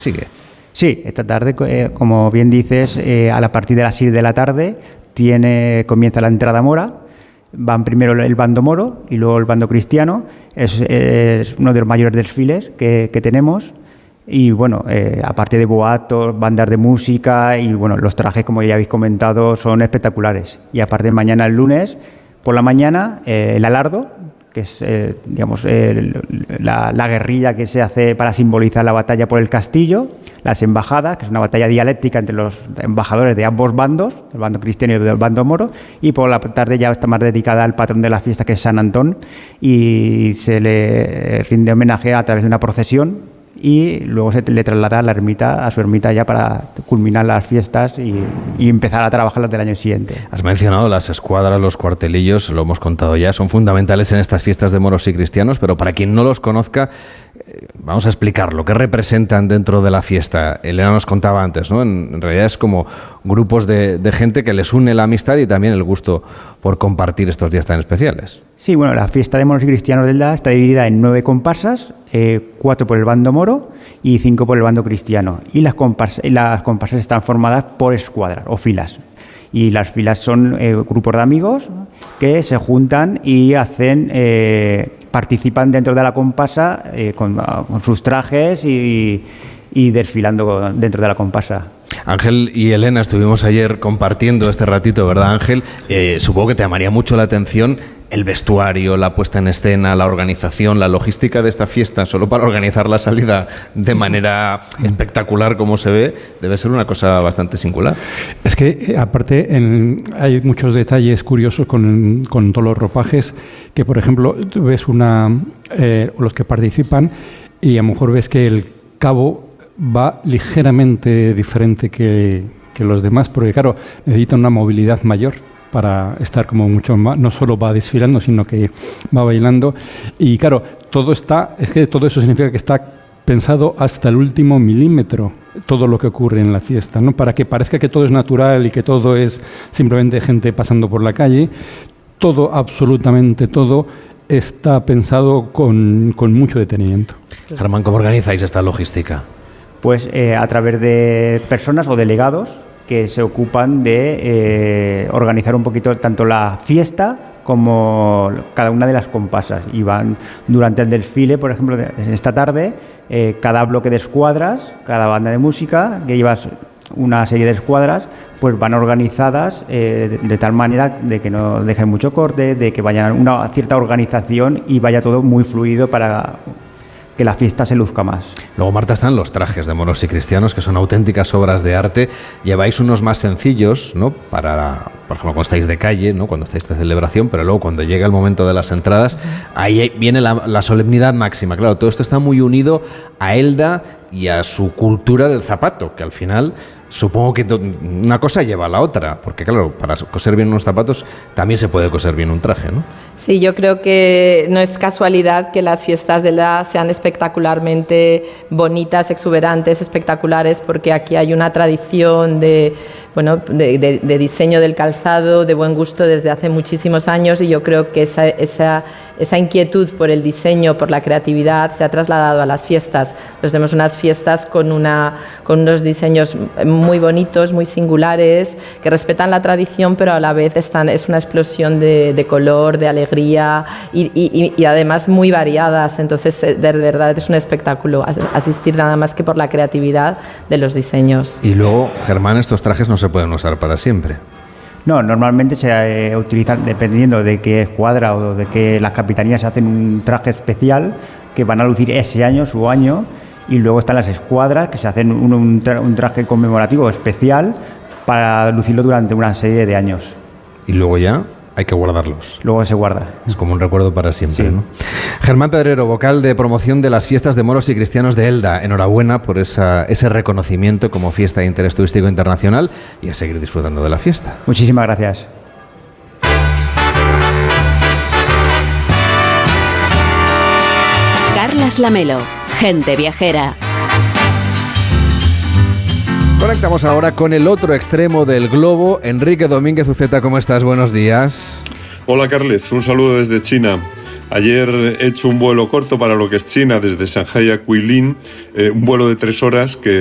Sigue. Sí, esta tarde, como bien dices, a partir de las 6 de la tarde comienza la entrada mora. Van primero el bando moro y luego el bando cristiano. Es uno de los mayores desfiles que tenemos. Y bueno, aparte de boatos, bandas de música y bueno, los trajes, como ya habéis comentado, son espectaculares. Y aparte mañana, el lunes, por la mañana, el alardo, que es la guerrilla que se hace para simbolizar la batalla por el castillo, las embajadas, que es una batalla dialéctica entre los embajadores de ambos bandos, el bando cristiano y el bando moro, y por la tarde ya está más dedicada al patrón de la fiesta, que es San Antón, y se le rinde homenaje a través de una procesión, y luego se le traslada a su ermita ya para culminar las fiestas y empezar a trabajar las del año siguiente. Has mencionado las escuadras, los cuartelillos, lo hemos contado ya, son fundamentales en estas fiestas de moros y cristianos, pero para quien no los conozca, vamos a explicarlo. ¿Qué representan dentro de la fiesta? Elena nos contaba antes, ¿no? En realidad es como grupos de gente que les une la amistad y también el gusto por compartir estos días tan especiales. Sí, bueno, la fiesta de moros y cristianos de Elda está dividida en 9 comparsas, 4 por el bando moro y 5 por el bando cristiano. Y las comparsas están formadas por escuadras o filas. Y las filas son grupos de amigos que se juntan y participan dentro de la comparsa con sus trajes y desfilando dentro de la comparsa. Ángel y Elena estuvimos ayer compartiendo este ratito, ¿verdad, Ángel? Supongo que te llamaría mucho la atención el vestuario, la puesta en escena, la organización, la logística de esta fiesta, solo para organizar la salida de manera espectacular como se ve, debe ser una cosa bastante singular. Es que, aparte, hay muchos detalles curiosos con todos los ropajes, que, por ejemplo, tú ves los que participan y a lo mejor ves que el cabo va ligeramente diferente que los demás, porque, claro, necesita una movilidad mayor para estar como mucho más, no solo va desfilando, sino que va bailando. Y claro, todo eso significa que está pensado hasta el último milímetro, todo lo que ocurre en la fiesta, ¿no? Para que parezca que todo es natural y que todo es simplemente gente pasando por la calle. Todo, absolutamente todo, está pensado con mucho detenimiento. Germán, ¿cómo organizáis esta logística? Pues a través de personas o delegados que se ocupan de organizar un poquito tanto la fiesta como cada una de las comparsas. Y van durante el desfile, por ejemplo, esta tarde, cada bloque de escuadras, cada banda de música, que lleva una serie de escuadras, pues van organizadas de tal manera de que no dejen mucho corte, de que vayan una cierta organización y vaya todo muy fluido para que la fiesta se luzca más. Luego, Marta, están los trajes de moros y cristianos, que son auténticas obras de arte. Lleváis unos más sencillos, ¿no? Para, por ejemplo, cuando estáis de calle, ¿no? Cuando estáis de celebración, pero luego cuando llega el momento de las entradas, ahí viene la solemnidad máxima. Claro, todo esto está muy unido a Elda y a su cultura del zapato, que al final supongo que una cosa lleva a la otra, porque claro, para coser bien unos zapatos también se puede coser bien un traje, ¿no? Sí, yo creo que no es casualidad que las fiestas de Elda sean espectacularmente bonitas, exuberantes, espectaculares, porque aquí hay una tradición de diseño del calzado, de buen gusto desde hace muchísimos años, y yo creo que esa inquietud por el diseño, por la creatividad, se ha trasladado a las fiestas. Entonces tenemos unas fiestas con unos diseños muy bonitos, muy singulares, que respetan la tradición, pero a la vez es una explosión de color, de alegría y además muy variadas. Entonces, de verdad es un espectáculo asistir nada más que por la creatividad de los diseños. Y luego, Germán, estos trajes no se pueden usar para siempre. No, normalmente se utilizan, dependiendo de qué escuadra o de qué las capitanías hacen un traje especial que van a lucir ese año, su año, y luego están las escuadras que se hacen un traje conmemorativo especial para lucirlo durante una serie de años. Y luego ya hay que guardarlos. Luego se guarda. Es como un recuerdo para siempre, sí, ¿no? Germán Pedrero, vocal de promoción de las fiestas de moros y cristianos de Elda. Enhorabuena por ese reconocimiento como fiesta de interés turístico internacional y a seguir disfrutando de la fiesta. Muchísimas gracias. Carlas Lamelo, Gente Viajera. Conectamos ahora con el otro extremo del globo. Enrique Domínguez Uceta, ¿cómo estás? Buenos días. Hola, Carles. Un saludo desde China. Ayer he hecho un vuelo corto para lo que es China, desde Shanghái a Guilin, un vuelo de 3 horas que